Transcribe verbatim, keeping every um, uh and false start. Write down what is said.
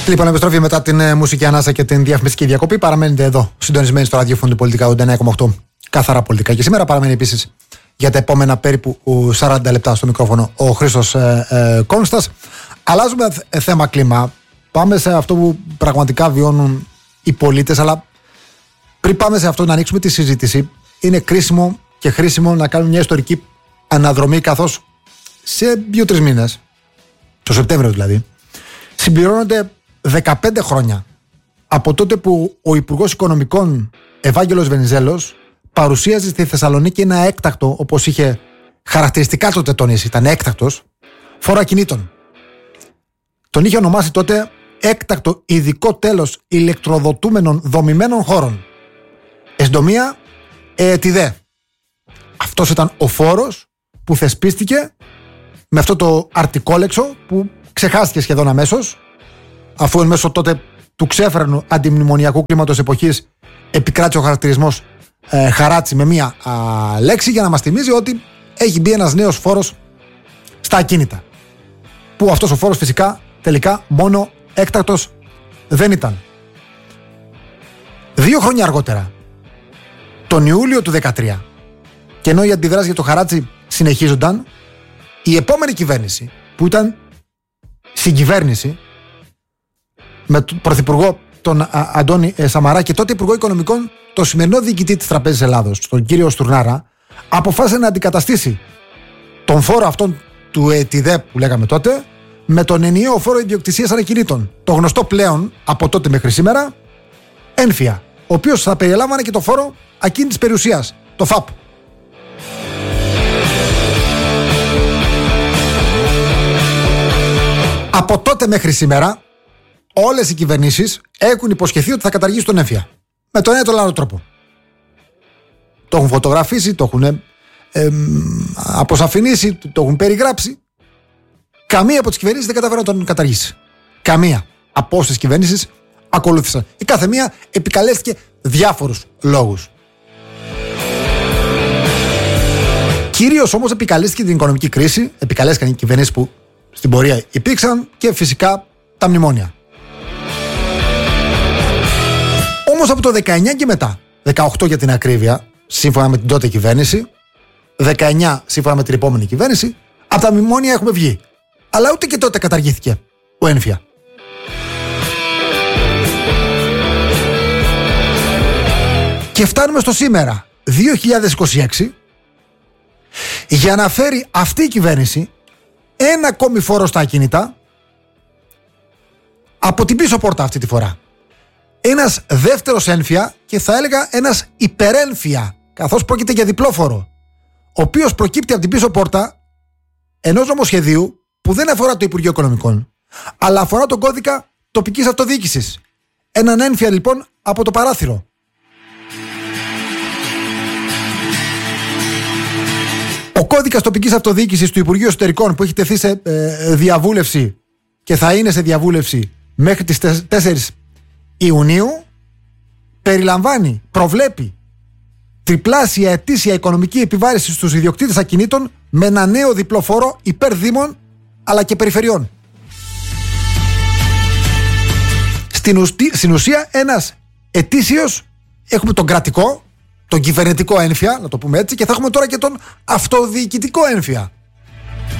Λοιπόν, επιστροφή μετά την ε, μουσική ανάσα και την διαφημιστική διακοπή. Παραμένετε εδώ, συντονισμένοι στο ραδιόφωνο του Πολιτικά ογδόντα εννέα κόμμα οκτώ. Καθαρά πολιτικά. Και σήμερα παραμένει επίσης για τα επόμενα περίπου σαράντα λεπτά στο μικρόφωνο ο Χρήστος ε, ε, Κόνστας. Αλλάζουμε ε, θέμα κλίμα. Πάμε σε αυτό που πραγματικά βιώνουν οι πολίτες. Αλλά πριν πάμε σε αυτό, να ανοίξουμε τη συζήτηση, είναι κρίσιμο και χρήσιμο να κάνουμε μια ιστορική αναδρομή, καθώς σε δύο-τρεις μήνες, το Σεπτέμβριο δηλαδή, συμπληρώνονται δεκαπέντε χρόνια από τότε που ο Υπουργός Οικονομικών Ευάγγελος Βενιζέλος παρουσίαζε στη Θεσσαλονίκη ένα έκτακτο, όπως είχε χαρακτηριστικά τότε τονίσει, ήταν έκτακτος, φόρο ακινήτων. Τον είχε ονομάσει τότε έκτακτο ειδικό τέλος ηλεκτροδοτούμενων δομημένων χώρων. Εσντομία ΕΕΤΙΔΕ. Αυτός ήταν ο φόρος που θεσπίστηκε με αυτό το αρτικόλεξο που ξεχάστηκε σχεδόν αμέσως, αφού εν μέσω τότε του ξέφρενου αντιμνημονιακού κλίματος εποχής επικράτησε ο χαρακτηρισμός ε, χαράτσι με μία α, λέξη, για να μας θυμίζει ότι έχει μπει ένας νέος φόρος στα ακίνητα. Που αυτός ο φόρος φυσικά τελικά μόνο έκτακτος δεν ήταν. Δύο χρόνια αργότερα, τον Ιούλιο του δεκατρία, και ενώ οι αντιδράσεις για το χαράτσι συνεχίζονταν, η επόμενη κυβέρνηση, που ήταν συγκυβέρνηση με τον πρωθυπουργό τον Α, Αντώνη ε, Σαμαρά και τότε υπουργό οικονομικών, το σημερινό διοικητή της Τραπέζης Ελλάδος, τον κύριο Στουρνάρα, αποφάσισε να αντικαταστήσει τον φόρο αυτόν του ΕΤΙΔΕ που λέγαμε τότε με τον ενιαίο φόρο ιδιοκτησίας ανακινήτων, το γνωστό πλέον από τότε μέχρι σήμερα ένφια, ο οποίος θα περιλάμβανε και το φόρο ακίνητης περιουσίας, το ΦΑΠ. Από τότε μέχρι σήμερα όλες οι κυβερνήσεις έχουν υποσχεθεί ότι θα καταργήσουν τον έμφυα. Με τον ένα ή τον άλλο τρόπο. Το έχουν φωτογραφίσει, το έχουν ε, ε, αποσαφηνίσει, το έχουν περιγράψει. Καμία από τις κυβερνήσεις δεν καταφέρει να τον καταργήσει. Καμία από όσες κυβερνήσεις ακολούθησαν. Η κάθε μία επικαλέστηκε διάφορους λόγους. Κυρίως όμως επικαλέστηκε την οικονομική κρίση, επικαλέστηκαν οι κυβερνήσεις που στην πορεία υπήρξαν και φυσικά τα μνημόνια. Όμως από το δεκαεννιά και μετά, δεκαοκτώ για την ακρίβεια, σύμφωνα με την τότε κυβέρνηση, δεκαεννιά σύμφωνα με την επόμενη κυβέρνηση, από τα μνημόνια έχουμε βγει. Αλλά ούτε και τότε καταργήθηκε ο ένφια. Και φτάνουμε στο σήμερα, δύο χιλιάδες είκοσι έξι, για να φέρει αυτή η κυβέρνηση ένα ακόμη φόρο στα ακίνητα από την πίσω πόρτα αυτή τη φορά. Ένας δεύτερος ένφια και θα έλεγα ένας υπερένφια, καθώς πρόκειται για διπλό φόρο, ο οποίος προκύπτει από την πίσω πόρτα ενός νομοσχεδίου που δεν αφορά το Υπουργείο Οικονομικών, αλλά αφορά τον κώδικα τοπικής αυτοδιοίκησης. Έναν ένφια λοιπόν από το παράθυρο. Ο κώδικας τοπικής αυτοδιοίκησης του Υπουργείου Εσωτερικών, που έχει τεθεί σε ε, διαβούλευση και θα είναι σε διαβούλευση μέχρι τις τέσσερις Ιουνίου, περιλαμβάνει, προβλέπει τριπλάσια ετήσια οικονομική επιβάρηση στους ιδιοκτήτες ακινήτων με ένα νέο διπλό φόρο υπέρ δήμων αλλά και περιφερειών. Στην, ουστι, στην ουσία ένας ετήσιος, έχουμε τον κρατικό, τον κυβερνητικό ένφια, να το πούμε έτσι, και θα έχουμε τώρα και τον αυτοδιοικητικό ένφια.